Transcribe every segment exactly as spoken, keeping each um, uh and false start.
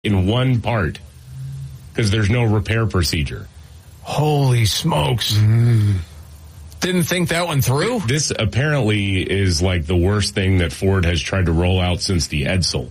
in one part because there's no repair procedure. Holy smokes. Mm. Didn't think that one through? This apparently is like the worst thing that Ford has tried to roll out since the Edsel.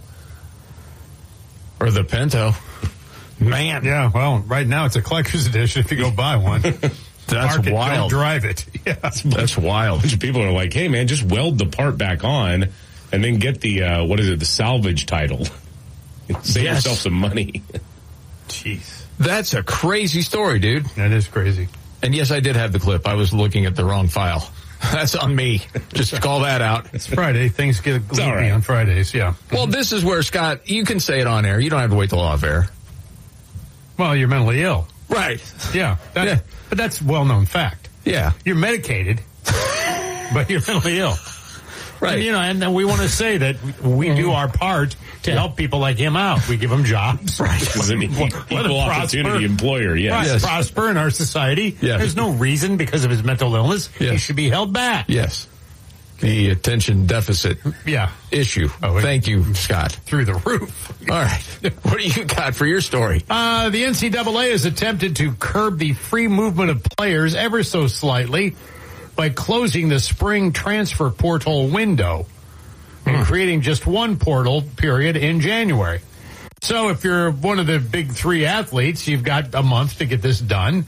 Or the Pinto. Man. Yeah, well, right now it's a collector's edition if you go buy one. That's Park it, wild. Don't drive it. Yeah. That's wild. A bunch of people are like, hey, man, just weld the part back on and then get the, uh, what is it, the salvage title. Save yes. yourself some money. Jeez. That's a crazy story, dude. That is crazy. And yes, I did have the clip. I was looking at the wrong file. That's on me. Just call that out. It's Friday. Things get gloomy right. on Fridays, yeah. Well, this is where, Scott, you can say it on air. You don't have to wait till off air. Well, you're mentally ill. Right. Yeah. That, yeah. But that's a well-known fact. Yeah. You're medicated, but you're mentally ill. Right. And, you know, and then we want to say that we mm-hmm. do our part to yeah. help people like him out. We give them jobs. Right. He's an equal opportunity employer, yes. Right. yes. Prosper in our society. Yes. There's no reason because of his mental illness yes. he should be held back. Yes. The attention deficit yeah. issue. Oh, Thank you, Scott. Through the roof. All right. What do you got for your story? Uh, the N C double A has attempted to curb the free movement of players ever so slightly by closing the spring transfer portal window and hmm. creating just one portal period in January. So if you're one of the big three athletes, you've got a month to get this done.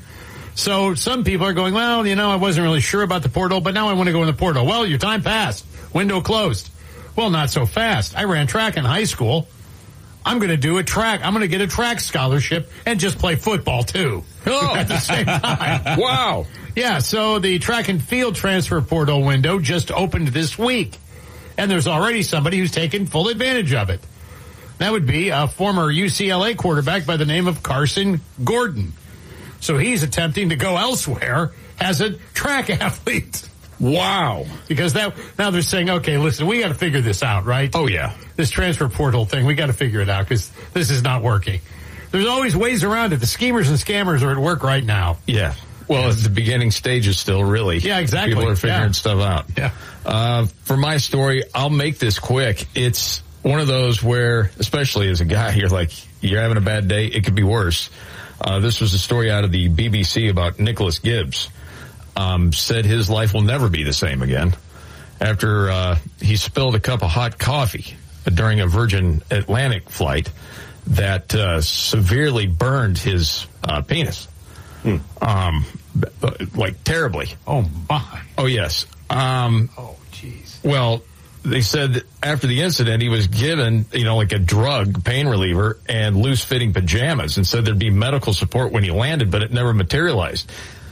So some people are going, well, you know, I wasn't really sure about the portal, but now I want to go in the portal. Well, your time passed. Window closed. Well, not so fast. I ran track in high school. I'm going to do a track. I'm going to get a track scholarship and just play football, too. Oh. At the same time. Wow. Yeah, so the track and field transfer portal window just opened this week. And there's already somebody who's taken full advantage of it. That would be a former U C L A quarterback by the name of Carson Gordon. So he's attempting to go elsewhere as a track athlete. Wow. Because that now they're saying, okay, listen, we got to figure this out, right? Oh, yeah. This transfer portal thing, we got to figure it out because this is not working. There's always ways around it. The schemers and scammers are at work right now. Yeah. Well, it's the beginning stages still, really. Yeah, exactly. People are figuring yeah. stuff out. Yeah. Uh, for my story, I'll make this quick. It's one of those where, especially as a guy, you're like, you're having a bad day. It could be worse. Uh, this was a story out of the B B C about Nicholas Gibbs. Um, said his life will never be the same again after uh, he spilled a cup of hot coffee during a Virgin Atlantic flight that uh, severely burned his uh, penis. Hmm. Um, like terribly. Oh, my. Oh, yes. Um, oh, jeez. Well, they said that after the incident, he was given, you know, like a drug, pain reliever, and loose-fitting pajamas, and said there'd be medical support when he landed, but it never materialized.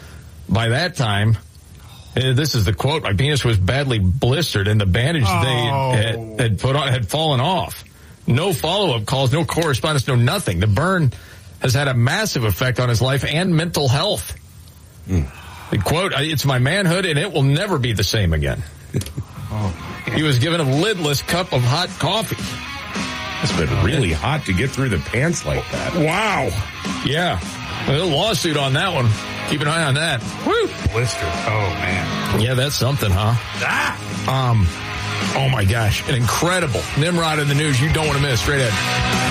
By that time, and this is the quote, my penis was badly blistered, and the bandage oh. they had, had put on had fallen off. No follow-up calls, no correspondence, no nothing. The burn has had a massive effect on his life and mental health. Mm. The quote, it's my manhood, and it will never be the same again. Oh. He was given a lidless cup of hot coffee. It's been really hot to get through the pants like that. Wow. Yeah. A little lawsuit on that one. Keep an eye on that. Woo. Blister. Oh, man. Yeah, that's something, huh? Ah. Um. Oh, my gosh. An incredible Nimrod in the news you don't want to miss. Straight ahead.